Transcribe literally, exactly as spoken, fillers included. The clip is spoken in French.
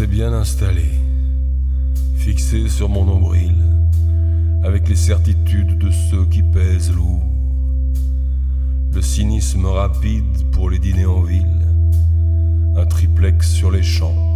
restais bien installé, fixé sur mon nombril, avec les certitudes de ceux qui pèsent lourd. Le cynisme rapide pour les dîners en ville, un triplex sur les champs,